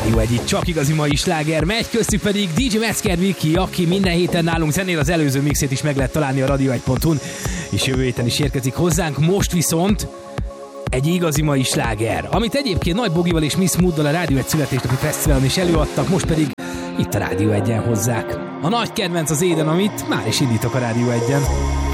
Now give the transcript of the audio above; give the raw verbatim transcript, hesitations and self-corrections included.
Rádió egy itt csak igazi mai sláger megy, köztük pedig dé dzsé Metzger Viki, aki minden héten nálunk zenél, az előző mixét is meg lehet találni a radio egy pont hu-n, és jövő héten is érkezik hozzánk. Most viszont egy igazi mai sláger, amit egyébként Nagy Bogival és Miss Mooddal a Rádió egy születésnapi fesztiválon is előadtak, most pedig itt a Rádió egyen hozzák. A nagy kedvenc az Éden, amit már is indítok a Rádió egyen.